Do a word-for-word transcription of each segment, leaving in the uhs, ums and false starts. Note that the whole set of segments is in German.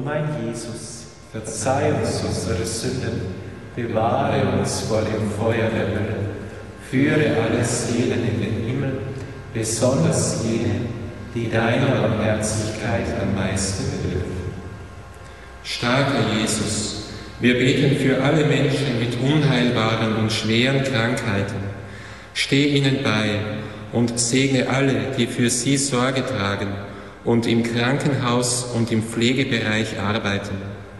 mein Jesus, verzeih uns unsere Sünden, bewahre uns vor dem Feuer der Hölle, führe alle Seelen in den Himmel, besonders jene, die deiner Barmherzigkeit am meisten bedürfen. Starker Jesus, wir beten für alle Menschen mit unheilbaren und schweren Krankheiten. Steh ihnen bei und segne alle, die für sie Sorge tragen und im Krankenhaus und im Pflegebereich arbeiten.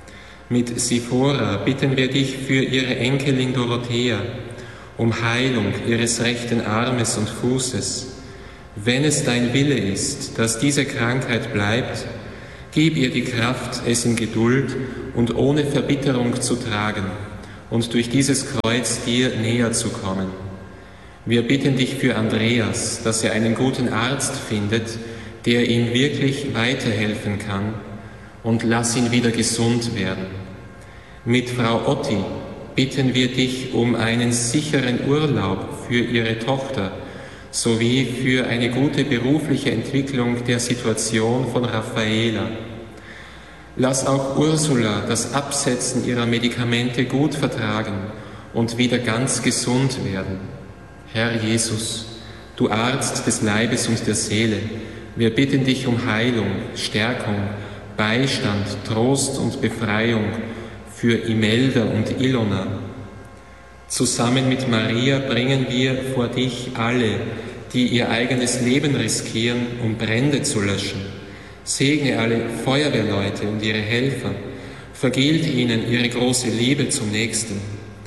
Mit Siphora bitten wir dich für ihre Enkelin Dorothea um Heilung ihres rechten Armes und Fußes. Wenn es dein Wille ist, dass diese Krankheit bleibt, gib ihr die Kraft, es in Geduld und ohne Verbitterung zu tragen und durch dieses Kreuz dir näher zu kommen. Wir bitten dich für Andreas, dass er einen guten Arzt findet, der ihm wirklich weiterhelfen kann, und lass ihn wieder gesund werden. Mit Frau Otti bitten wir dich um einen sicheren Urlaub für ihre Tochter sowie für eine gute berufliche Entwicklung der Situation von Raffaela. Lass auch Ursula das Absetzen ihrer Medikamente gut vertragen und wieder ganz gesund werden. Herr Jesus, du Arzt des Leibes und der Seele, wir bitten dich um Heilung, Stärkung, Beistand, Trost und Befreiung für Imelda und Ilona. Zusammen mit Maria bringen wir vor dich alle, die ihr eigenes Leben riskieren, um Brände zu löschen. Segne alle Feuerwehrleute und ihre Helfer, vergilt ihnen ihre große Liebe zum Nächsten.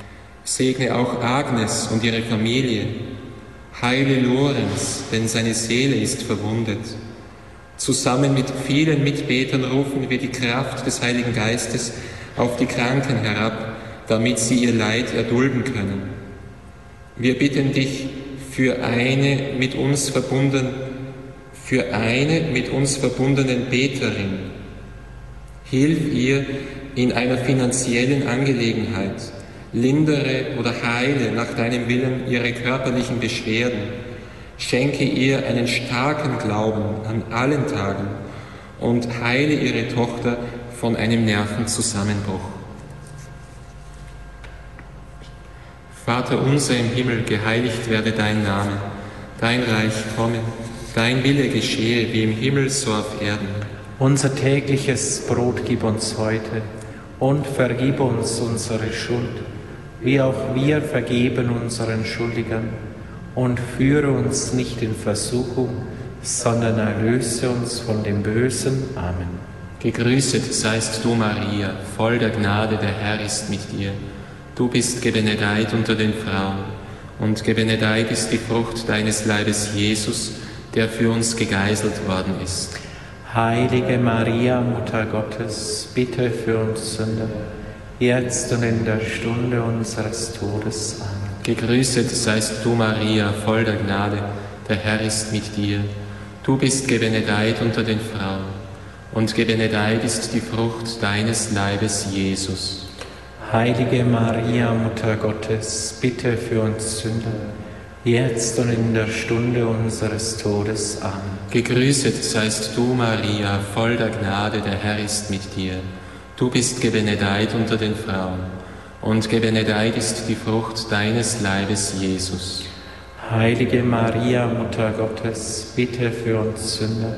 Segne auch Agnes und ihre Familie. Heile Lorenz, denn seine Seele ist verwundet. Zusammen mit vielen Mitbetern rufen wir die Kraft des Heiligen Geistes auf die Kranken herab, damit sie ihr Leid erdulden können. Wir bitten dich für eine mit uns verbunden, für eine mit uns verbundenen Beterin. Hilf ihr in einer finanziellen Angelegenheit, lindere oder heile nach deinem Willen ihre körperlichen Beschwerden. Schenke ihr einen starken Glauben an allen Tagen und heile ihre Tochter von einem Nervenzusammenbruch. Vater unser im Himmel, geheiligt werde dein Name, dein Reich komme, dein Wille geschehe wie im Himmel so auf Erden. Unser tägliches Brot gib uns heute und vergib uns unsere Schuld, wie auch wir vergeben unseren Schuldigern. Und führe uns nicht in Versuchung, sondern erlöse uns von dem Bösen. Amen. Gegrüßet seist du, Maria, voll der Gnade, der Herr ist mit dir. Du bist gebenedeit unter den Frauen, und gebenedeit ist die Frucht deines Leibes, Jesus, der für uns gegeißelt worden ist. Heilige Maria, Mutter Gottes, bitte für uns Sünder, jetzt und in der Stunde unseres Todes. Amen. Gegrüßet seist du, Maria, voll der Gnade, der Herr ist mit dir. Du bist gebenedeit unter den Frauen, und gebenedeit ist die Frucht deines Leibes, Jesus. Heilige Maria, Mutter Gottes, bitte für uns Sünder, jetzt und in der Stunde unseres Todes. Amen. Gegrüßet seist du, Maria, voll der Gnade, der Herr ist mit dir. Du bist gebenedeit unter den Frauen, und gebenedeit ist die Frucht deines Leibes, Jesus. Heilige Maria, Mutter Gottes, bitte für uns Sünder,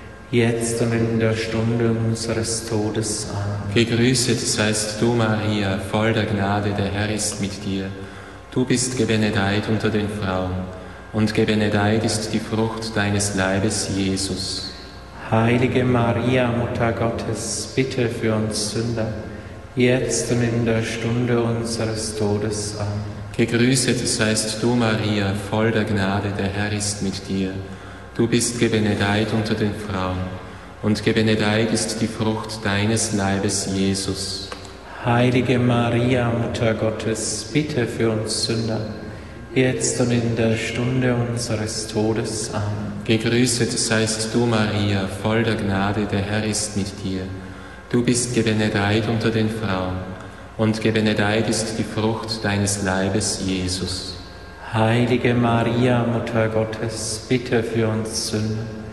jetzt und in der Stunde unseres Todes. Amen. Gegrüßet seist du, Maria, voll der Gnade, der Herr ist mit dir. Du bist gebenedeit unter den Frauen, und gebenedeit ist die Frucht deines Leibes, Jesus. Heilige Maria, Mutter Gottes, bitte für uns Sünder, jetzt und in der Stunde unseres Todes. Amen. Gegrüßet seist du, Maria, voll der Gnade, der Herr ist mit dir. Du bist gebenedeit unter den Frauen, und gebenedeit ist die Frucht deines Leibes, Jesus. Heilige Maria, Mutter Gottes, bitte für uns Sünder, jetzt und in der Stunde unseres Todes. Amen. Gegrüßet seist du, Maria, voll der Gnade, der Herr ist mit dir. Du bist gebenedeit unter den Frauen, und gebenedeit ist die Frucht deines Leibes, Jesus. Heilige Maria, Mutter Gottes, bitte für uns Sünder,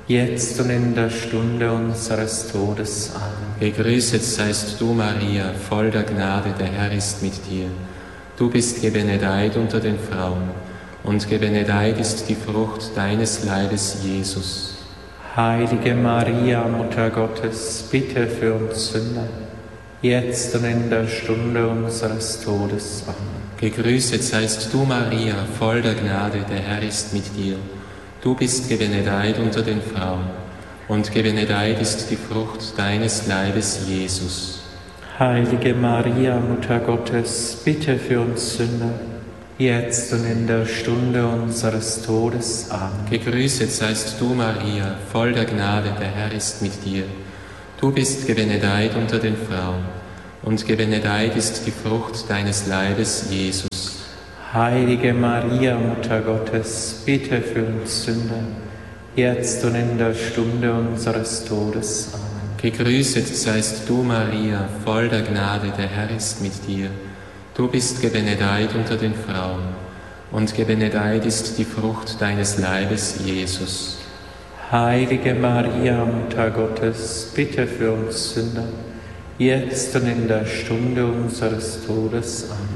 jetzt und in der Stunde unseres Todes. Amen. Gegrüßet seist du, Maria, voll der Gnade, der Herr ist mit dir. Du bist gebenedeit unter den Frauen, und gebenedeit ist die Frucht deines Leibes, Jesus. Heilige Maria, Mutter Gottes, bitte für uns Sünder, jetzt und in der Stunde unseres Todes. Amen. Gegrüßet seist du, Maria, voll der Gnade, der Herr ist mit dir. Du bist gebenedeit unter den Frauen, und gebenedeit ist die Frucht deines Leibes, Jesus. Heilige Maria, Mutter Gottes, bitte für uns Sünder, jetzt und in der Stunde unseres Todes. Amen. Gegrüßet seist du, Maria, voll der Gnade, der Herr ist mit dir. Du bist gebenedeit unter den Frauen, und gebenedeit ist die Frucht deines Leibes, Jesus. Heilige Maria, Mutter Gottes, bitte für uns Sünder, jetzt und in der Stunde unseres Todes. Amen. Gegrüßet seist du, Maria, voll der Gnade, der Herr ist mit dir. Du bist gebenedeit unter den Frauen, und gebenedeit ist die Frucht deines Leibes, Jesus. Heilige Maria, Mutter Gottes, bitte für uns Sünder, jetzt und in der Stunde unseres Todes. Amen.